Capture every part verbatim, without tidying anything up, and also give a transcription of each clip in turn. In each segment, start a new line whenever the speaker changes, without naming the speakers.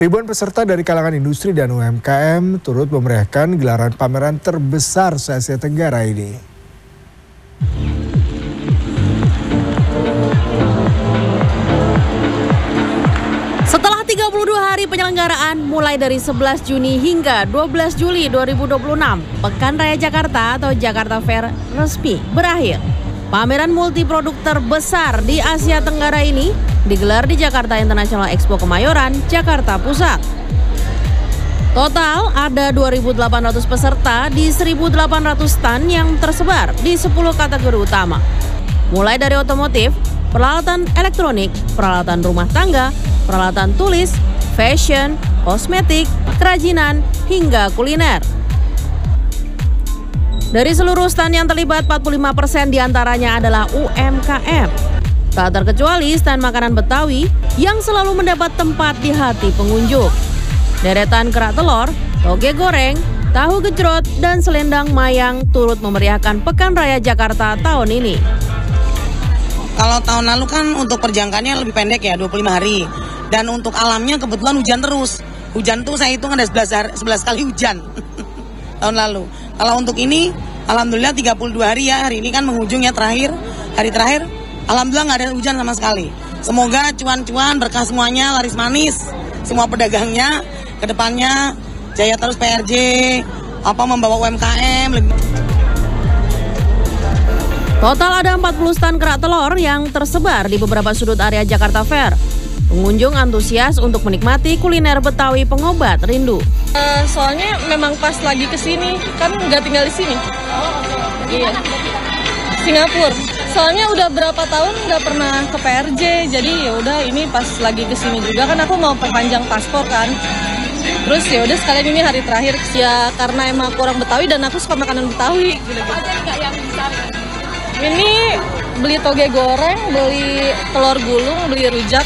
Ribuan peserta dari kalangan industri dan U M K M turut memeriahkan gelaran pameran terbesar se-Asia Tenggara ini.
Setelah tiga puluh dua hari penyelenggaraan mulai dari sebelas Juni hingga dua belas Juli dua ribu dua puluh enam, Pekan Raya Jakarta atau Jakarta Fair resmi berakhir. Pameran multiproduk terbesar di Asia Tenggara ini digelar di Jakarta International Expo Kemayoran, Jakarta Pusat. Total ada dua ribu delapan ratus peserta di seribu delapan ratus stand yang tersebar di sepuluh kategori utama. Mulai dari otomotif, peralatan elektronik, peralatan rumah tangga, peralatan tulis, fashion, kosmetik, kerajinan, hingga kuliner. Dari seluruh stand yang terlibat, empat puluh lima persen diantaranya adalah U M K M. Tak terkecuali stand makanan Betawi yang selalu mendapat tempat di hati pengunjung. Deretan kerak telur, toge goreng, tahu gejrot, dan selendang mayang turut memeriahkan Pekan Raya Jakarta tahun ini.
Kalau tahun lalu kan untuk perjangkaannya lebih pendek ya, dua puluh lima hari. Dan untuk alamnya kebetulan hujan terus. Hujan tuh saya hitung ada sebelas, hari, sebelas kali hujan tahun lalu. Kalau untuk ini, alhamdulillah tiga puluh dua hari ya, hari ini kan menghujung ya terakhir, hari terakhir, alhamdulillah nggak ada hujan sama sekali. Semoga cuan-cuan berkah semuanya, laris manis, semua pedagangnya, kedepannya jaya terus P R J, apa membawa U M K M. Lebih...
Total ada empat puluh stand kerak telur yang tersebar di beberapa sudut area Jakarta Fair. Pengunjung antusias untuk menikmati kuliner Betawi pengobat rindu.
Uh, soalnya memang pas lagi kesini, kan nggak tinggal di sini. Oh, okay. Iya. Singapura. Soalnya udah berapa tahun nggak pernah ke P R J, jadi ya udah ini pas lagi kesini juga kan aku mau perpanjang paspor kan. Terus ya udah sekalian ini hari terakhir ya karena emang aku orang Betawi dan aku suka makanan Betawi. Ada nggak yang bisa? Ini beli toge goreng, beli telur gulung, beli rujak.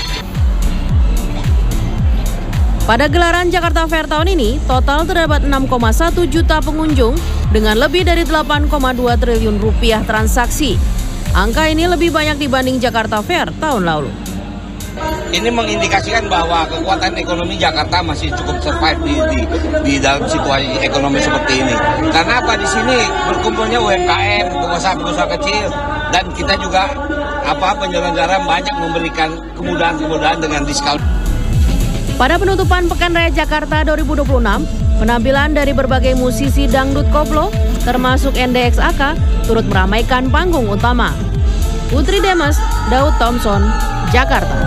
Pada gelaran Jakarta Fair tahun ini, total terdapat enam koma satu juta pengunjung dengan lebih dari delapan koma dua triliun rupiah transaksi. Angka ini lebih banyak dibanding Jakarta Fair tahun lalu.
Ini mengindikasikan bahwa kekuatan ekonomi Jakarta masih cukup survive di, di, di dalam situasi ekonomi seperti ini. Karena apa, di sini berkumpulnya U M K M, pengusaha-pengusaha kecil, dan kita juga apa penyelenggara banyak memberikan kemudahan-kemudahan dengan diskon.
Pada penutupan Pekan Raya Jakarta dua ribu dua puluh enam, penampilan dari berbagai musisi dangdut koplo, termasuk N D X A K, turut meramaikan panggung utama. Putri Demes, Daud Thompson, Jakarta.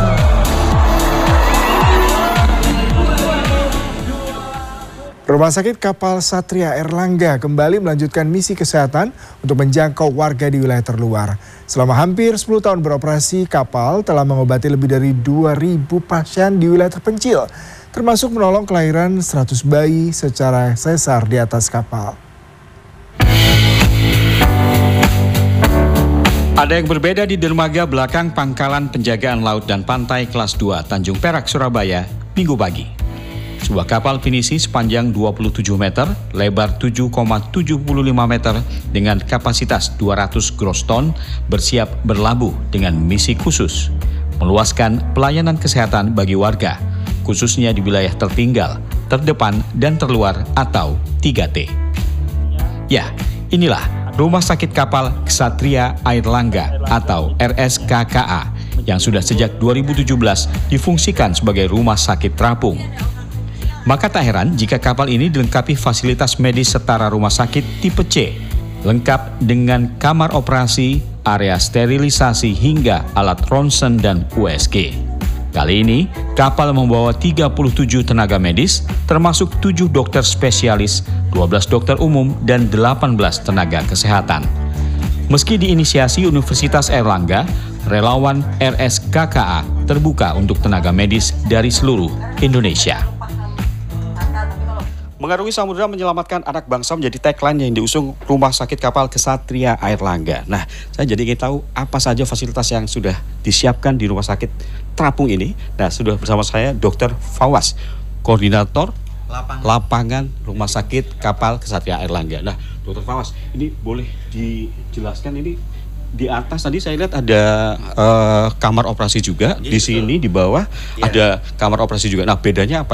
Rumah sakit kapal Satria Airlangga kembali melanjutkan misi kesehatan untuk menjangkau warga di wilayah terluar. Selama hampir sepuluh tahun beroperasi, kapal telah mengobati lebih dari dua ribu pasien di wilayah terpencil, termasuk menolong kelahiran seratus bayi secara sesar di atas kapal.
Ada yang berbeda di dermaga belakang Pangkalan Penjagaan Laut dan Pantai Kelas dua Tanjung Perak, Surabaya, Minggu pagi. Sebuah kapal pinisi sepanjang dua puluh tujuh meter, lebar tujuh koma tujuh lima meter dengan kapasitas dua ratus gross ton bersiap berlabuh dengan misi khusus, meluaskan pelayanan kesehatan bagi warga, khususnya di wilayah tertinggal, terdepan, dan terluar atau tiga T. Ya, inilah Rumah Sakit Kapal Ksatria Airlangga atau R S K K A yang sudah sejak dua ribu tujuh belas difungsikan sebagai rumah sakit terapung. Maka tak heran jika kapal ini dilengkapi fasilitas medis setara rumah sakit tipe C, lengkap dengan kamar operasi, area sterilisasi hingga alat ronsen dan U S G. Kali ini, kapal membawa tiga puluh tujuh tenaga medis, termasuk tujuh dokter spesialis, dua belas dokter umum, dan delapan belas tenaga kesehatan. Meski diinisiasi Universitas Airlangga, relawan R S K K A terbuka untuk tenaga medis dari seluruh Indonesia.
Mengarungi samudera menyelamatkan anak bangsa menjadi tagline yang diusung Rumah Sakit Kapal Ksatria Airlangga. Nah, saya jadi ingin tahu apa saja fasilitas yang sudah disiapkan di Rumah Sakit Terapung ini. Nah, sudah bersama saya Dokter Fawaz, Koordinator Lapangan, Lapangan Rumah Sakit Kapal Ksatria Airlangga. Nah, Dokter Fawaz, ini boleh dijelaskan ini di atas tadi saya lihat ada uh, kamar operasi juga. Jadi, di sini betul. Di bawah ya. Ada kamar operasi juga. Nah, bedanya apa?